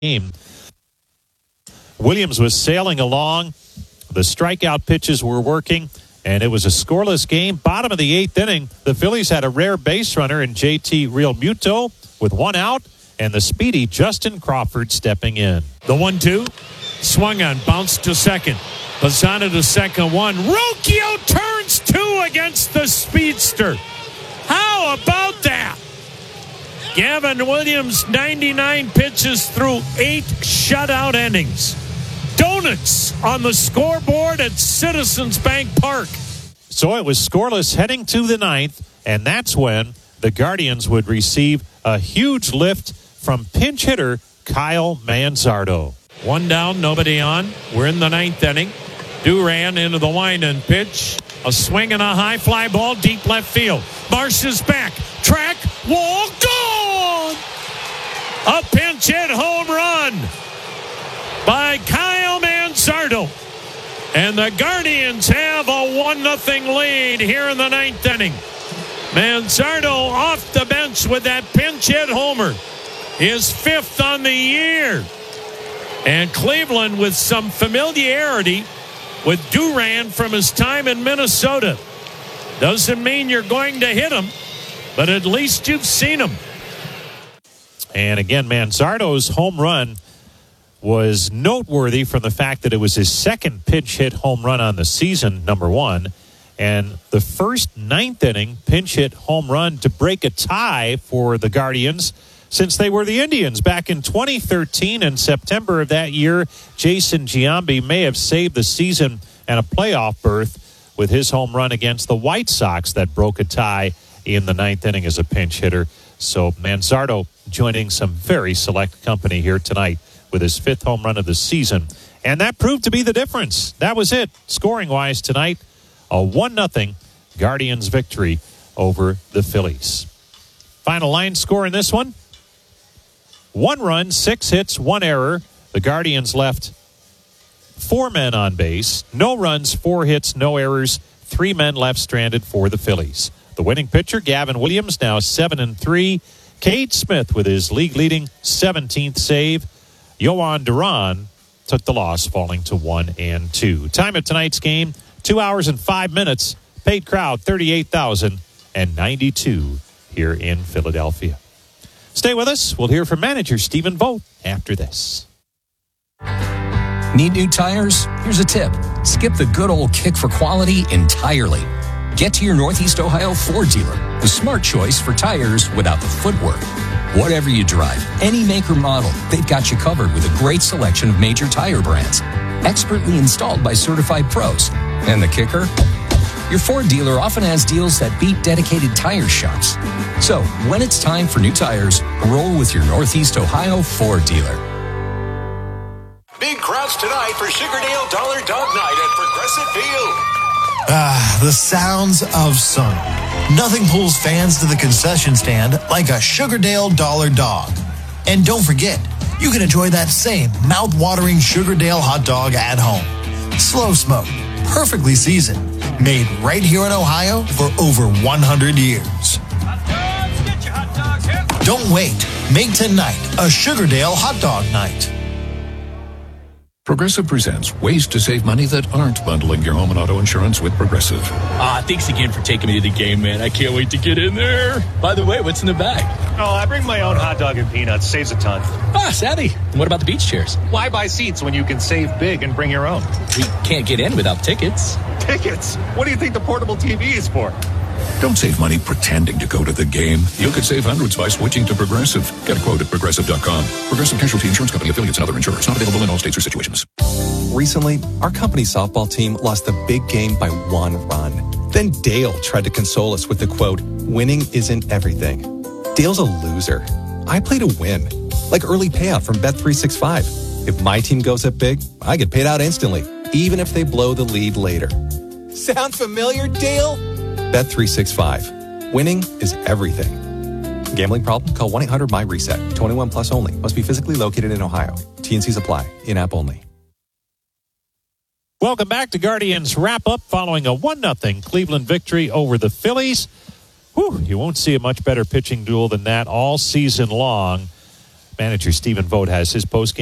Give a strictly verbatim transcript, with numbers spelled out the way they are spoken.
game. Williams was sailing along. The strikeout pitches were working, and it was a scoreless game. Bottom of the eighth inning, the Phillies had a rare base runner in J T Realmuto with one out, and the speedy Justin Crawford stepping in. The one two, swung on, bounced to second. Lozano to second one. Rocchio turns two against the speedster. How about that? Gavin Williams, ninety-nine pitches through eight shutout innings. Donuts on the scoreboard at Citizens Bank Park. So it was scoreless heading to the ninth, and that's when the Guardians would receive a huge lift from pinch hitter Kyle Manzardo. One down, nobody on. We're in the ninth inning. Duran into the wind and pitch. A swing and a high fly ball deep left field. Marsh is back. Track, wall, gone! A pinch hit home run by Kyle Manzardo. And the Guardians have a one nothing lead here in the ninth inning. Manzardo off the bench with that pinch hit homer. His fifth on the year. And Cleveland with some familiarity with Duran from his time in Minnesota. Doesn't mean you're going to hit him, but at least you've seen him. And again, Manzardo's home run was noteworthy from the fact that it was his second pinch hit home run on the season, number one, and the first ninth inning pinch hit home run to break a tie for the Guardians since they were the Indians back in twenty thirteen. In September of that year, Jason Giambi may have saved the season and a playoff berth with his home run against the White Sox that broke a tie in the ninth inning as a pinch hitter. So Manzardo joining some very select company here tonight with his fifth home run of the season. And that proved to be the difference. That was it, scoring-wise tonight. A one nothing Guardians victory over the Phillies. Final line score in this one. One run, six hits, one error. The Guardians left four men on base. No runs, four hits, no errors. Three men left stranded for the Phillies. The winning pitcher, Gavin Williams, now seven and three. Cade Smith with his league-leading seventeenth save. Yohan Duran took the loss, falling to one and two. Time of tonight's game, two hours and five minutes. Paid crowd, thirty-eight thousand ninety-two here in Philadelphia. Stay with us. We'll hear from manager Stephen Vogt after this. Need new tires? Here's a tip. Skip the good old kick for quality entirely. Get to your Northeast Ohio Ford dealer, the smart choice for tires without the footwork. Whatever you drive, any make or model, they've got you covered with a great selection of major tire brands, expertly installed by certified pros. And the kicker? Your Ford dealer often has deals that beat dedicated tire shops. So, when it's time for new tires, roll with your Northeast Ohio Ford dealer. Big crowds tonight for Sugardale Dollar Dog Night at Progressive Field. Ah, the sounds of summer. Nothing pulls fans to the concession stand like a Sugardale Dollar Dog. And don't forget, you can enjoy that same mouth-watering Sugardale hot dog at home. Slow smoked, perfectly seasoned, made right here in Ohio for over one hundred years. Don't wait. Make tonight a Sugardale hot dog night. Progressive presents ways to save money that aren't bundling your home and auto insurance with Progressive. Ah, thanks again for taking me to the game, man. I can't wait to get in there. By the way, what's in the bag? Oh, I bring my own hot dog and peanuts. Saves a ton. Ah, savvy. And what about the beach chairs? Why buy seats when you can save big and bring your own? We can't get in without tickets. Tickets? What do you think the portable T V is for? Don't save money pretending to go to the game. You could save hundreds by switching to Progressive. Get a quote at Progressive dot com. Progressive Casualty Insurance Company, affiliates, and other insurers. Not available in all states or situations. Recently, our company softball team lost the big game by one run. Then Dale tried to console us with the quote, "Winning isn't everything." Dale's a loser. I play to win. Like early payout from Bet three sixty-five. If my team goes up big, I get paid out instantly, even if they blow the lead later. Sound familiar, Dale? Bet three sixty-five. Winning is everything. Gambling problem? Call one eight hundred my reset. twenty-one plus only. Must be physically located in Ohio. T N Cs apply. In-app only. Welcome back to Guardians Wrap-Up following a one nothing Cleveland victory over the Phillies. Whew, you won't see a much better pitching duel than that all season long. manager Stephen Vogt has his postgame